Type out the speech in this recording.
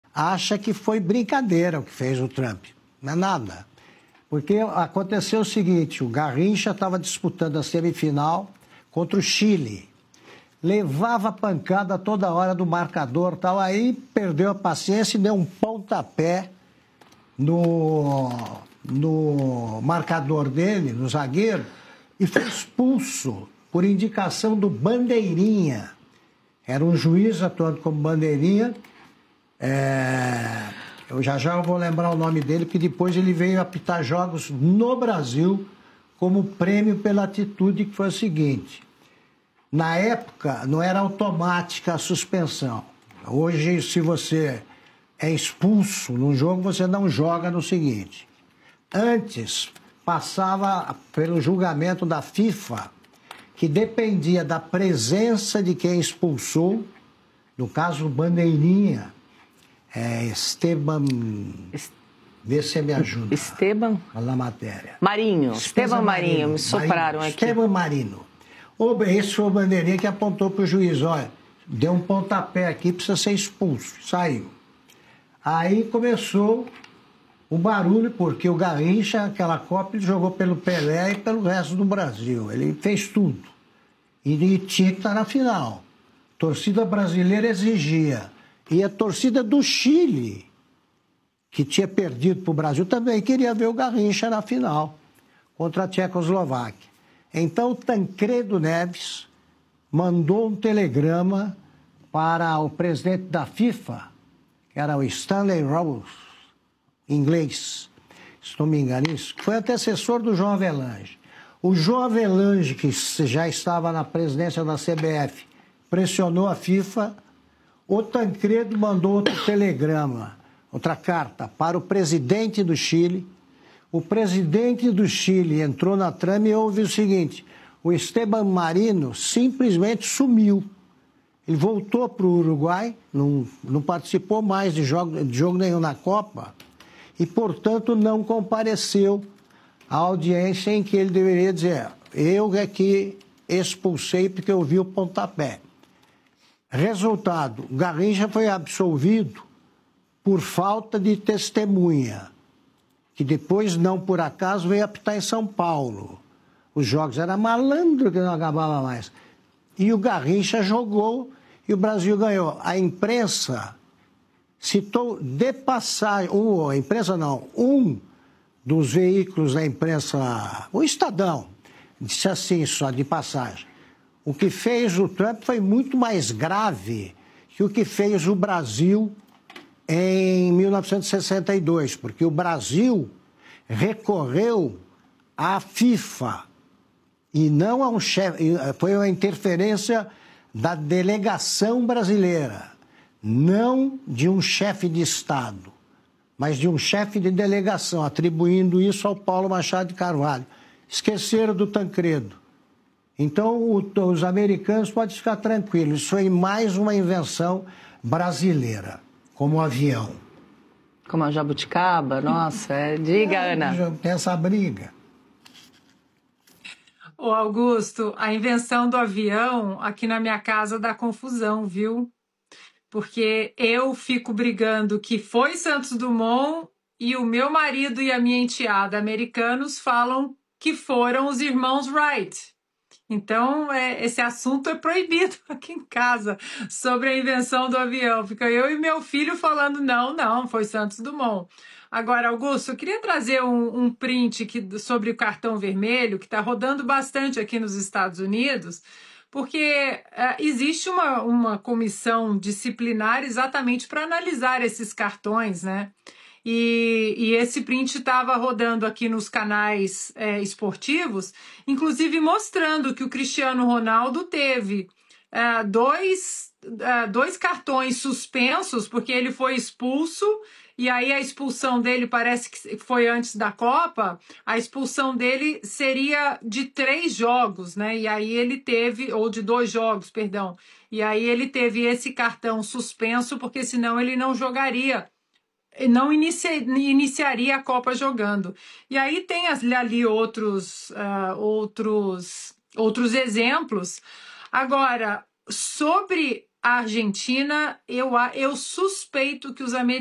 acha que foi brincadeira o que fez o Trump. Não é nada. Porque aconteceu o seguinte, o Garrincha estava disputando a semifinal contra o Chile. Levava pancada toda hora do marcador, tal, aí perdeu a paciência e deu um pontapé no marcador dele, no zagueiro, e foi expulso por indicação do Bandeirinha. Era um juiz atuando como Bandeirinha. Eu já vou lembrar o nome dele, porque depois ele veio apitar jogos no Brasil como prêmio pela atitude, que foi o seguinte: na época não era automática a suspensão. Hoje, se você é expulso num jogo, você não joga no seguinte. Antes, passava pelo julgamento da FIFA, que dependia da presença de quem expulsou, no caso, Bandeirinha, Esteban... Vê se você me ajuda. Esteban? Na matéria. Marinho. Esteban Marinho, me sopraram aqui. Esteban Marino. Esse foi o Bandeirinha que apontou para o juiz, olha, deu um pontapé aqui, precisa ser expulso. Saiu. Aí começou o barulho, porque o Garrincha, aquela Copa, ele jogou pelo Pelé e pelo resto do Brasil. Ele fez tudo. E tinha que estar na final. A torcida brasileira exigia. E a torcida do Chile, que tinha perdido para o Brasil, também queria ver o Garrincha na final, contra a Tchecoslováquia. Então, o Tancredo Neves mandou um telegrama para o presidente da FIFA, que era o Stanley Rose, inglês, se não me engano, isso, que foi antecessor do João Avelange. O João Avelange, que já estava na presidência da CBF, pressionou a FIFA. O Tancredo mandou outro telegrama, outra carta, para o presidente do Chile. O presidente do Chile entrou na trama e houve o seguinte: o Esteban Marino simplesmente sumiu. Ele voltou para o Uruguai, não participou mais de jogo nenhum na Copa e, portanto, não compareceu à audiência em que ele deveria dizer: eu é que expulsei porque eu vi o pontapé. Resultado, Garrincha foi absolvido por falta de testemunha, que depois, não por acaso, veio apitar em São Paulo. Os jogos eram malandro que não acabava mais. E o Garrincha jogou e o Brasil ganhou. A imprensa citou de passagem, um dos veículos da imprensa, o Estadão, disse assim, só de passagem: o que fez o Trump foi muito mais grave que o que fez o Brasil em 1962, porque o Brasil recorreu à FIFA e não a um chefe, foi uma interferência da delegação brasileira, não de um chefe de Estado, mas de um chefe de delegação, atribuindo isso ao Paulo Machado de Carvalho. Esqueceram do Tancredo. Então, os americanos podem ficar tranquilos, isso foi mais uma invenção brasileira, como o avião. Como a jabuticaba? Nossa, diga, Ana. Tem essa briga. Ô Augusto, a invenção do avião aqui na minha casa dá confusão, viu? Porque eu fico brigando que foi Santos Dumont e o meu marido e a minha enteada americanos falam que foram os irmãos Wright. Então, esse assunto é proibido aqui em casa, sobre a invenção do avião. Fica eu e meu filho falando, não, foi Santos Dumont. Agora, Augusto, eu queria trazer um print sobre o cartão vermelho, que está rodando bastante aqui nos Estados Unidos, porque existe uma comissão disciplinar exatamente para analisar esses cartões, né? E esse print estava rodando aqui nos canais esportivos, inclusive mostrando que o Cristiano Ronaldo teve dois cartões suspensos, porque ele foi expulso, e aí a expulsão dele parece que foi antes da Copa, a expulsão dele seria de 3 jogos, né? E aí ele teve, ou de 2 jogos, perdão, e aí ele teve esse cartão suspenso, porque senão ele não jogaria, não iniciaria a Copa jogando. E aí tem ali outros exemplos. Agora, sobre a Argentina, eu suspeito que os americanos